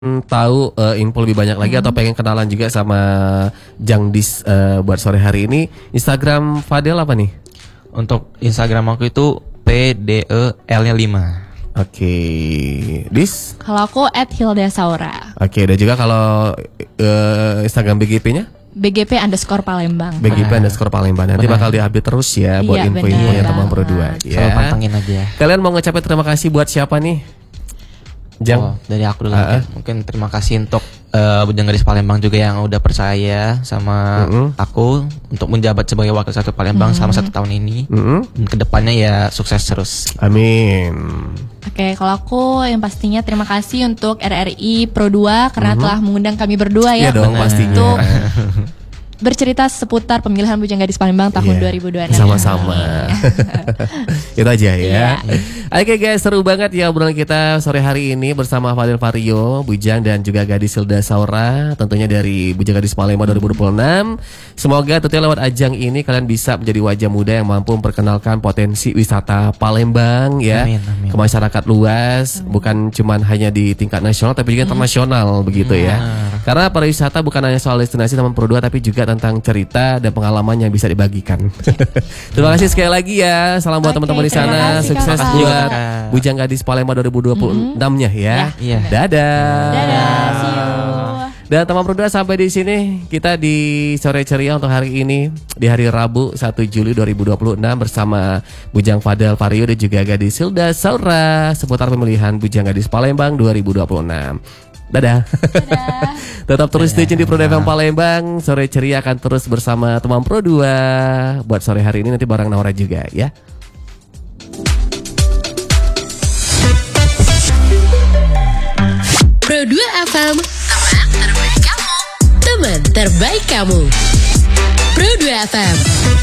tahu info lebih banyak lagi atau pengen kenalan juga sama Jangdis buat sore hari ini, Instagram Fadel apa nih? Untuk Instagram aku itu PDEL-nya 5. Oke, Dis? Kalau aku @hildasaura. Oke, dan juga kalau Instagram BGP-nya? BGP_Palembang. BGP_Palembang. Nanti bakal diupdate terus ya buat Iya, info-infonya benar teman Pro 2 banget. ya. Selalu pantengin aja. Kalian mau ngucapin terima kasih buat siapa nih? Jang? Oh, dari aku dulu mungkin terima kasih untuk Bujang Gadis Palembang juga yang udah percaya sama aku untuk menjabat sebagai wakil satu Palembang selama 1 tahun ini. Dan kedepannya ya sukses terus. Amin. Oke, kalau aku yang pastinya terima kasih untuk RRI Pro 2 karena telah mengundang kami berdua Iya ya. dong pastinya. Untuk bercerita seputar pemilihan Bujang Gadis Palembang tahun 2026. Sama-sama. Itu aja ya. Oke guys, seru banget ya obrolan kita sore hari ini bersama Fadel Vario, Bujang dan juga Gadis Hildasaura, tentunya dari Bujang Gadis Palembang 2026. Semoga tentunya lewat ajang ini kalian bisa menjadi wajah muda yang mampu memperkenalkan potensi wisata Palembang ya. Amin. Ke masyarakat luas, bukan cuman hanya di tingkat nasional tapi juga internasional begitu ya. Karena pariwisata bukan hanya soal destinasi teman Pro 2 tapi juga tentang cerita dan pengalaman yang bisa dibagikan. Terima kasih sekali lagi ya. Salam buat teman-teman di sana. kasih, Sukses Kakak. buat Kakak. Bujang Gadis Palembang 2026-nya ya. Iya. Dadah. Dadah, see you. Dan teman Pro 2 sampai di sini kita di sore ceria untuk hari ini di hari Rabu 1 Juli 2026 bersama Bujang Fadel Vario dan juga Gadis Hildasaura seputar pemilihan Bujang Gadis Palembang 2026. Dadah. Tetap terus stay tune di Pro FM Palembang. Sore ceria akan terus bersama teman Pro 2 buat sore hari ini nanti bareng Naura juga ya. Pro 2 FM, teman terbaik kamu. Teman terbaik kamu. Pro 2 FM.